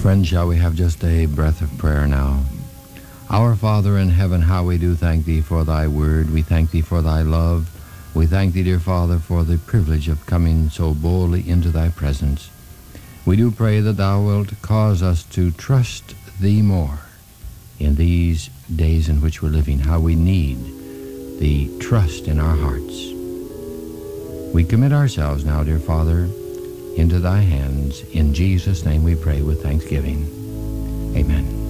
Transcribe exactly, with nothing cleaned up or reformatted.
Friends, shall we have just a breath of prayer now? Our Father in heaven, how we do thank thee for thy word. We thank thee for thy love. We thank thee, dear Father, for the privilege of coming so boldly into thy presence. We do pray that thou wilt cause us to trust thee more in these days in which we're living, how we need the trust in our hearts. We commit ourselves now, dear Father, into thy hands. In Jesus' name we pray with thanksgiving. Amen.